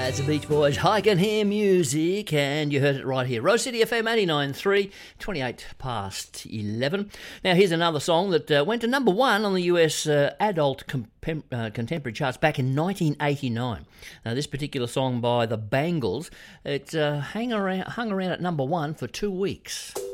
It's the Beach Boys, I Can Hear Music, and you heard it right here. Rose City FM 89.3, 28 past 11. Now, here's another song that went to number one on the US adult contemporary charts back in 1989. Now, this particular song by the Bangles, it hung around at number one for 2 weeks.